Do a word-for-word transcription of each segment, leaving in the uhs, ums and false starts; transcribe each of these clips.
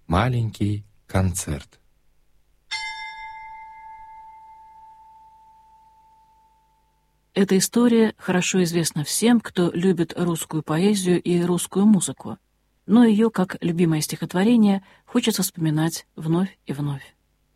Маленький концерт. Эта история хорошо известна всем, кто любит русскую поэзию и русскую музыку, но ее, как любимое стихотворение, хочется вспоминать вновь и вновь.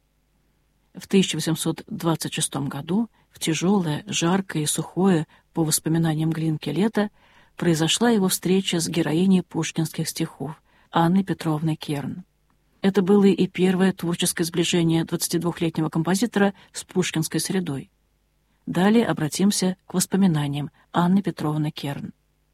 В тысяча восемьсот двадцать шестом году, в тяжелое, жаркое и сухое, по воспоминаниям Глинки, лето, произошла его встреча с героиней пушкинских стихов Анной Петровной Керн. Это было и первое творческое сближение двадцатидвухлетнего композитора с пушкинской средой. Далее обратимся к воспоминаниям Анны Петровны Керн.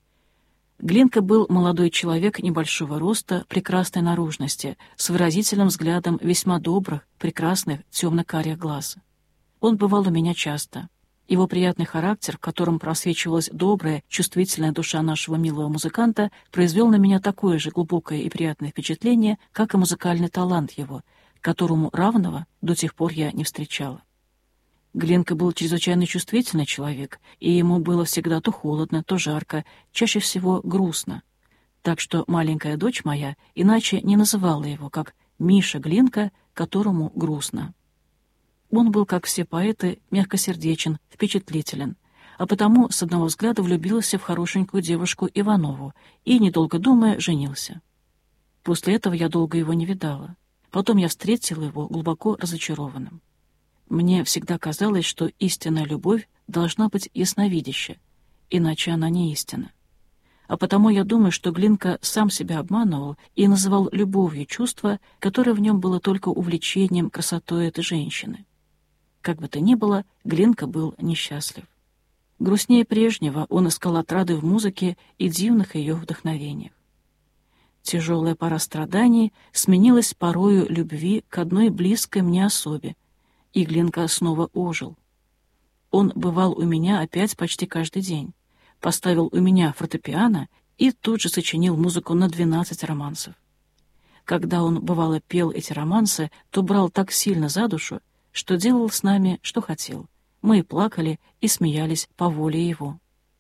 Глинка был молодой человек небольшого роста, прекрасной наружности, с выразительным взглядом весьма добрых, прекрасных, темно-карих глаз. Он бывал у меня часто. Его приятный характер, в котором просвечивалась добрая, чувствительная душа нашего милого музыканта, произвел на меня такое же глубокое и приятное впечатление, как и музыкальный талант его, которому равного до тех пор я не встречала. Глинка был чрезвычайно чувствительный человек, и ему было всегда то холодно, то жарко, чаще всего грустно. Так что маленькая дочь моя иначе не называла его, как Миша Глинка, которому грустно. Он был, как все поэты, мягкосердечен, впечатлителен, а потому с одного взгляда влюбился в хорошенькую девушку Иванову и, недолго думая, женился. После этого я долго его не видала. Потом я встретила его глубоко разочарованным. Мне всегда казалось, что истинная любовь должна быть ясновидяща, иначе она не истина. А потому я думаю, что Глинка сам себя обманывал и называл любовью чувство, которое в нем было только увлечением красотой этой женщины. Как бы то ни было, Глинка был несчастлив. Грустнее прежнего он искал отрады в музыке и дивных ее вдохновениях. Тяжелая пора страданий сменилась порою любви к одной близкой мне особе, и Глинка снова ожил. Он бывал у меня опять почти каждый день, поставил у меня фортепиано и тут же сочинил музыку на двенадцать романсов. Когда он, бывало, пел эти романсы, то брал так сильно за душу, что делал с нами, что хотел. Мы и плакали, и смеялись по воле его.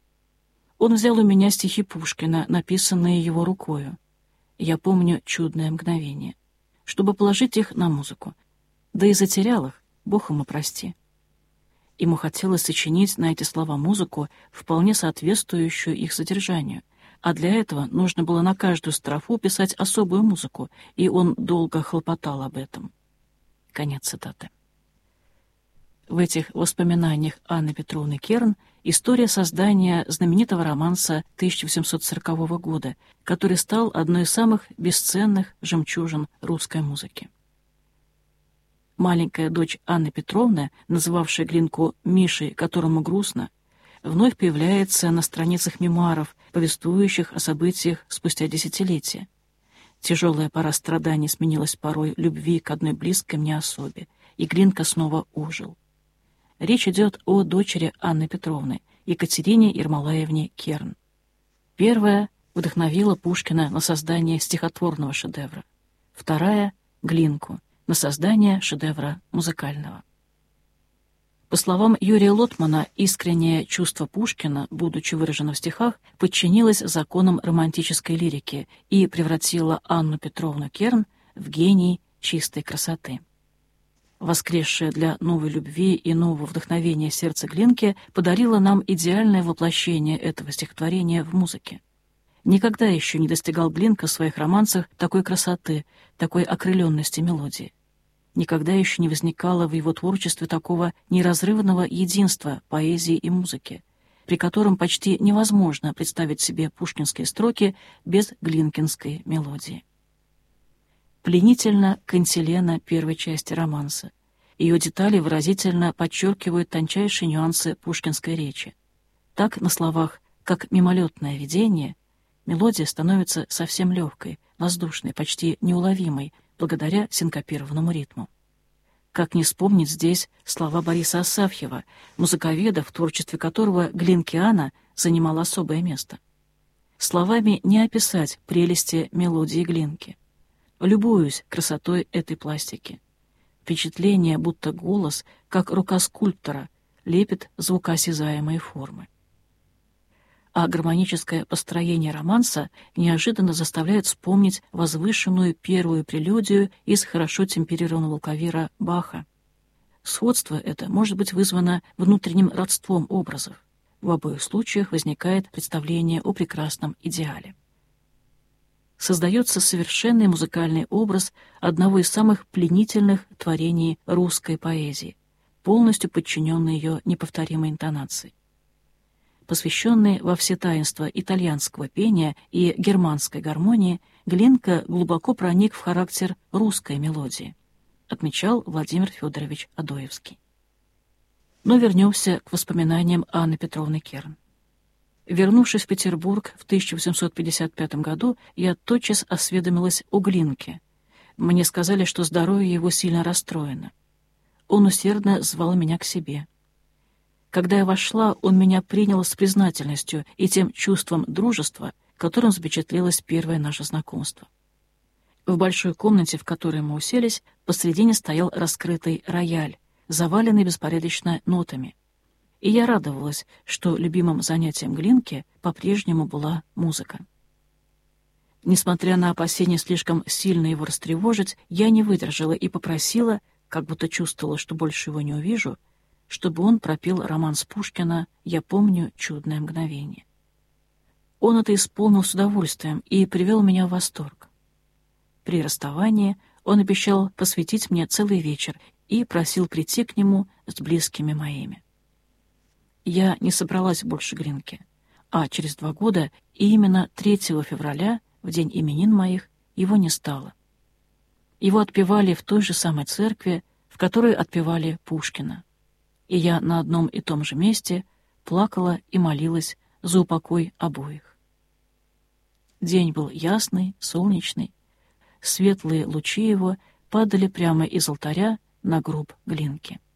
Он взял у меня стихи Пушкина, написанные его рукою. Я помню чудное мгновение, чтобы положить их на музыку. Да и затерял их, Бог ему прости. Ему хотелось сочинить на эти слова музыку, вполне соответствующую их содержанию, а для этого нужно было на каждую строфу писать особую музыку, и он долго хлопотал об этом. Конец цитаты. В этих воспоминаниях Анны Петровны Керн история создания знаменитого романса тысяча восемьсот сорокового года, который стал одной из самых бесценных жемчужин русской музыки. Маленькая дочь Анны Петровны, называвшая Глинку Мишей, которому грустно, вновь появляется на страницах мемуаров, повествующих о событиях спустя десятилетия. Тяжелая пора страданий сменилась порой любви к одной близкой мне особе, и Глинка снова ожил. Речь идет о дочери Анны Петровны, Екатерине Ермолаевне Керн. Первая вдохновила Пушкина на создание стихотворного шедевра. Вторая — Глинку на создание шедевра музыкального. По словам Юрия Лотмана, искреннее чувство Пушкина, будучи выражено в стихах, подчинилось законам романтической лирики и превратило Анну Петровну Керн в гений чистой красоты. Воскресшее для новой любви и нового вдохновения сердце Глинки подарило нам идеальное воплощение этого стихотворения в музыке. Никогда еще не достигал Глинка в своих романсах такой красоты, такой окрыленности мелодии. Никогда еще не возникало в его творчестве такого неразрывного единства поэзии и музыки, при котором почти невозможно представить себе пушкинские строки без глинкинской мелодии. Пленительна кантилена первой части романса. Ее детали выразительно подчеркивают тончайшие нюансы пушкинской речи. Так, на словах «как мимолетное видение» мелодия становится совсем легкой, воздушной, почти неуловимой, благодаря синкопированному ритму. Как не вспомнить здесь слова Бориса Асафьева, музыковеда, в творчестве которого Глинкиана занимала особое место. Словами не описать прелести мелодии Глинки. Любуюсь красотой этой пластики. Впечатление, будто голос, как рука скульптора, лепит звукоосязаемые формы. а гармоническое построение романса неожиданно заставляет вспомнить возвышенную первую прелюдию из хорошо темперированного клавира Баха. Сходство это может быть вызвано внутренним родством образов. В обоих случаях возникает представление о прекрасном идеале. Создается совершенный музыкальный образ одного из самых пленительных творений русской поэзии, полностью подчиненный ее неповторимой интонации. Посвященный во все таинства итальянского пения и германской гармонии, Глинка глубоко проник в характер русской мелодии, отмечал Владимир Федорович Адоевский. Но вернемся к воспоминаниям Анны Петровны Керн. Вернувшись в Петербург в тысяча восемьсот пятьдесят пятом году, я тотчас осведомилась о Глинке. Мне сказали, что здоровье его сильно расстроено. Он усердно звал меня к себе. Когда я вошла, он меня принял с признательностью и тем чувством дружества, которым запечатлелось первое наше знакомство. В большой комнате, в которой мы уселись, посредине стоял раскрытый рояль, заваленный беспорядочно нотами. И я радовалась, что любимым занятием Глинки по-прежнему была музыка. Несмотря на опасение слишком сильно его растревожить, я не выдержала и попросила, как будто чувствовала, что больше его не увижу, чтобы он пропел романс Пушкина «Я помню чудное мгновение». Он это исполнил с удовольствием и привел меня в восторг. При расставании он обещал посвятить мне целый вечер и просил прийти к нему с близкими моими. Я не собралась больше Глинки, а через два года, и именно третьего февраля, в день именин моих, его не стало. Его отпевали в той же самой церкви, в которой отпевали Пушкина. И я на одном и том же месте плакала и молилась за упокой обоих. День был ясный, солнечный. Светлые лучи его падали прямо из алтаря на гроб Глинки.